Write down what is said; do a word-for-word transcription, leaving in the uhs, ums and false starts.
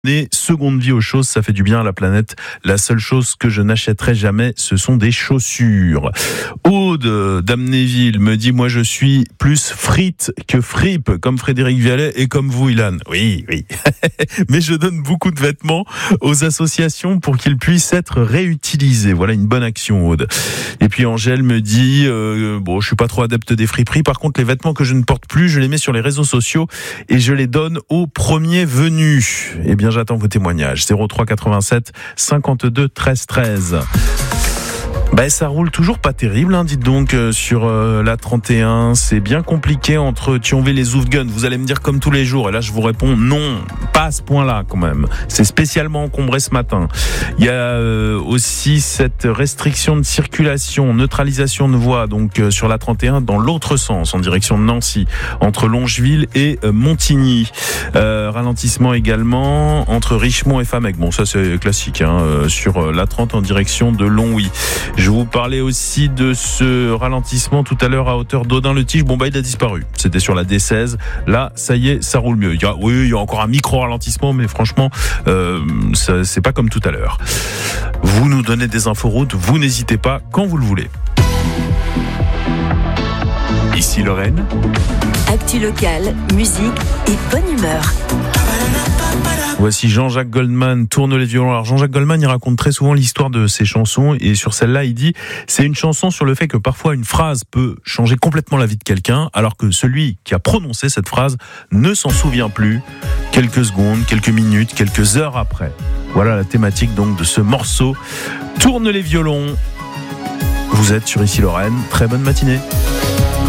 Et seconde vie aux choses, ça fait du bien à la planète. La seule chose que je n'achèterai jamais, ce sont des chaussures. Aude d'Amnéville me dit, moi je suis plus frite que fripe, comme Frédéric Vialet et comme vous, Ilan. Oui, oui. Mais je donne beaucoup de vêtements aux associations pour qu'ils puissent être réutilisés. Voilà une bonne action, Aude. Et puis Angèle me dit, euh, bon, je suis pas trop adepte des friperies. Par contre, les vêtements que je ne porte plus, je les mets sur les réseaux sociaux et je les donne aux premiers venus. Eh bien, j'attends vos témoignages. zéro trois quatre-vingt-sept cinquante-deux treize treize. Ben, ça roule toujours pas terrible, hein, dites donc, euh, sur euh, la trente et un. C'est bien compliqué entre Thionville et Zoufgen. Vous allez me dire comme tous les jours. Et là, je vous réponds non, pas à ce point-là quand même. C'est spécialement encombré ce matin. Il y a euh, aussi cette restriction de circulation, neutralisation de voies, donc euh, sur la trente et un dans l'autre sens, en direction de Nancy, entre Longeville et euh, Montigny. Euh, ralentissement également entre Richemont et Famec. Bon, ça c'est classique, hein, euh, sur la trente en direction de Longwy. Je vous parlais aussi de ce ralentissement tout à l'heure à hauteur d'Audun-le-Tige. Bon, bah, il a disparu. C'était sur la D seize. Là, ça y est, ça roule mieux. Il y a, oui, il y a encore un micro-ralentissement, mais franchement, euh, ça, c'est pas comme tout à l'heure. Vous nous donnez des infos routes. Vous n'hésitez pas quand vous le voulez. Ici Lorraine. Actu locale, musique et bonne humeur. Voici Jean-Jacques Goldman, Tourne les violons. Alors Jean-Jacques Goldman, il raconte très souvent l'histoire de ses chansons et sur celle-là, il dit c'est une chanson sur le fait que parfois une phrase peut changer complètement la vie de quelqu'un alors que celui qui a prononcé cette phrase ne s'en souvient plus quelques secondes, quelques minutes, quelques heures après. Voilà la thématique donc de ce morceau. Tourne les violons. Vous êtes sur Ici Lorraine. Très bonne matinée.